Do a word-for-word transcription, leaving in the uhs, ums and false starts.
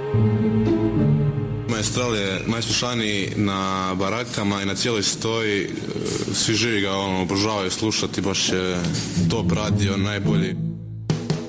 Maestral je najslušaniji na barakama i na cijeloj stoji. Svi živi ga ono, obožavaju slušati, baš je top radio, najbolji.